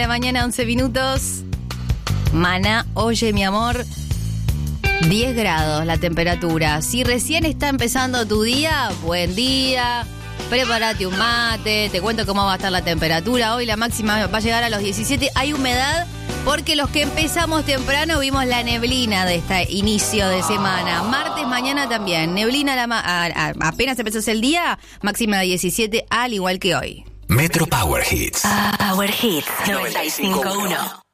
mañana, 11 minutos. Mana, oye mi amor, 10 grados la temperatura. Si recién está empezando tu día, buen día. Prepárate un mate, te cuento cómo va a estar la temperatura. Hoy la máxima va a llegar a los 17. Hay humedad porque los que empezamos temprano vimos la neblina de este inicio de semana. Martes, mañana también. Neblina apenas empezó el día, máxima de 17, al igual que hoy. Metro Power Hits. Power Hits 95.1.